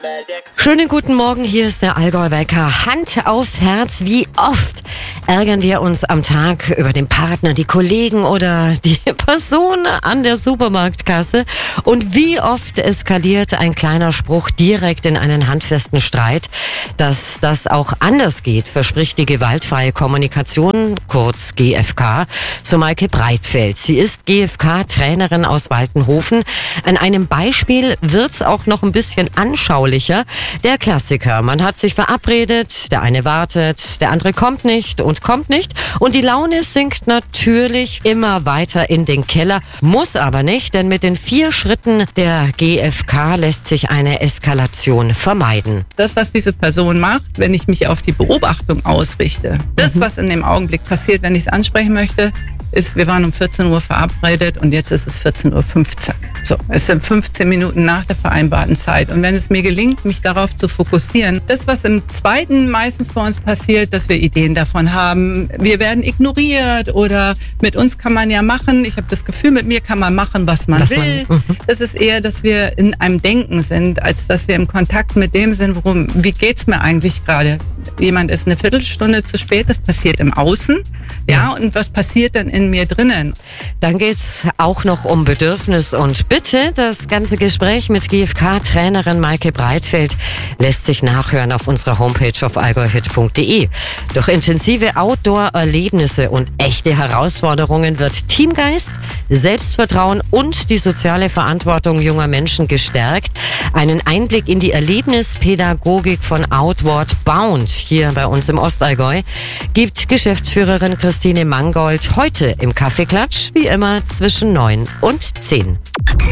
Schönen guten Morgen, hier ist der Allgäu-Wecker. Hand aufs Herz, wie oft ärgern wir uns am Tag über den Partner, die Kollegen oder die Person an der Supermarktkasse? Und wie oft eskaliert ein kleiner Spruch direkt in einen handfesten Streit? Dass das auch anders geht, verspricht die gewaltfreie Kommunikation, kurz GfK, zu Maike Breitfeld. Sie ist GfK-Trainerin aus Waltenhofen. An einem Beispiel wird's auch noch ein bisschen anschaulicher. Der Klassiker, man hat sich verabredet, der eine wartet, der andere kommt nicht und die Laune sinkt natürlich immer weiter in den Keller, muss aber nicht, denn mit den 4 Schritten der GfK lässt sich eine Eskalation vermeiden. Das, was diese Person macht, wenn ich mich auf die Beobachtung ausrichte, das, was in dem Augenblick passiert, wenn ich es ansprechen möchte, ist, wir waren um 14 Uhr verabredet und jetzt ist es 14:15 Uhr. So, es sind 15 Minuten nach der vereinbarten Zeit. Und wenn es mir gelingt, mich darauf zu fokussieren, das, was im zweiten meistens bei uns passiert, dass wir Ideen davon haben, wir werden ignoriert oder mit uns kann man ja machen, ich habe das Gefühl, mit mir kann man machen, was man will. Das ist eher, dass wir in einem Denken sind, als dass wir im Kontakt mit dem sind, wie geht's mir eigentlich gerade? Jemand ist eine Viertelstunde zu spät, das passiert im Außen. Ja, und was passiert dann in mir drinnen? Dann geht's auch noch um Bedürfnis und Bitte. Das ganze Gespräch mit GfK-Trainerin Maike Breitfeld lässt sich nachhören auf unserer Homepage auf allgäuhit.de. Durch intensive Outdoor-Erlebnisse und echte Herausforderungen wird Teamgeist, Selbstvertrauen und die soziale Verantwortung junger Menschen gestärkt. Einen Einblick in die Erlebnispädagogik von Outward Bound hier bei uns im Ostallgäu gibt Geschäftsführerin Christine Mangold heute im Kaffeeklatsch, wie immer zwischen 9 und 10.